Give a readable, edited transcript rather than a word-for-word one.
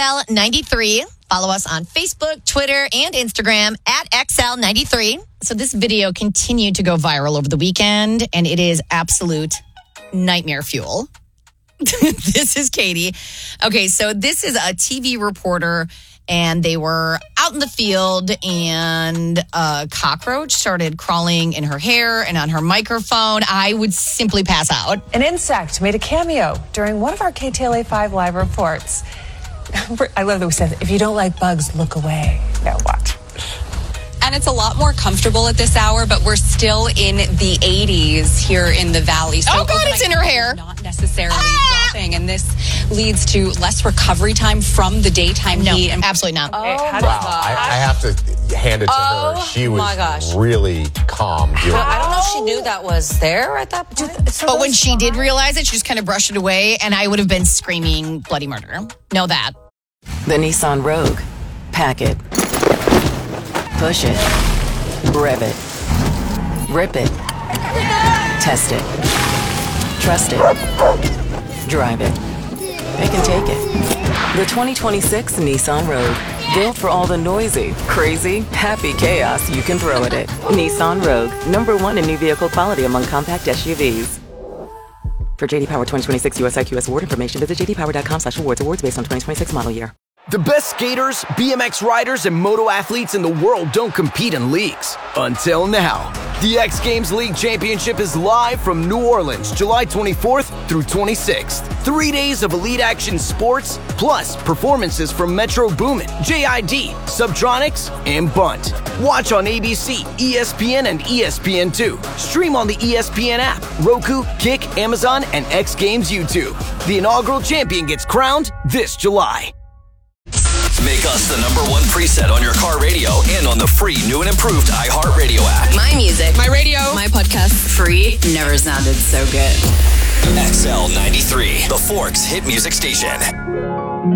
XL93. Follow us on Facebook, Twitter, and Instagram at XL93. So this video continued to go viral over the weekend, and it is absolute nightmare fuel. This is Katie. Okay, so this is a TV reporter, and they were out in the field, and a cockroach started crawling in her hair and on her microphone. I would simply pass out. An insect made a cameo during one of our KTLA 5 live reports. I love that we said, if you don't like bugs, look away. Now watch. And it's a lot more comfortable at this hour, but we're still in the 80s here in the valley. So oh, God, it's in her hair. Not necessarily dropping, and this leads to less recovery time from the daytime heat. No, absolutely not. Wow, I have to hand it to her. She was really calm. I don't know if she knew that was there at that point. But when she did realize it, she just kind of brushed it away, and I would have been screaming bloody murder. Know that. The Nissan Rogue. Pack it. Push it. Rev it. Rip it. Test it. Trust it. Drive it. They can take it. The 2026 Nissan Rogue. Built for all the noisy, crazy, happy chaos you can throw at it. Nissan Rogue. #1 in new vehicle quality among compact SUVs. For JD Power 2026 US IQS award information, visit jdpower.com/awards. Awards based on 2026 model year. The best skaters, BMX riders, and moto athletes in the world don't compete in leagues. Until now. The X Games League Championship is live from New Orleans, July 24th through 26th. 3 days of elite action sports, plus performances from Metro Boomin, JID, Subtronics, and Bunt. Watch on ABC, ESPN, and ESPN2. Stream on the ESPN app, Roku, Kick, Amazon, and X Games YouTube. The inaugural champion gets crowned this July. Make us the #1 preset on your car radio and on the free new and improved iHeartRadio app. My music. My radio. My podcast. Free. Never sounded so good. XL93, the Forks hit music station.